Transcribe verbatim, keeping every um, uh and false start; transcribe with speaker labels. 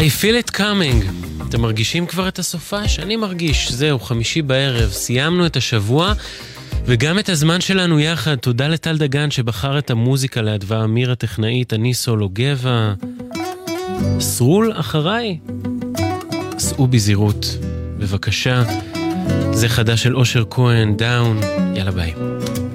Speaker 1: I feel it coming. אתם מרגישים כבר את הסופש? אני מרגיש. זהו, חמישי בערב. סיימנו את השבוע וגם את הזמן שלנו יחד. תודה לטל דגן שבחר את המוזיקה לאדווה אמיר הטכנאית, אני סולו גבע. סרול אחריי. סעו בזירות. בבקשה. זה חדש של אושר כהן, דאון. יאללה ביי.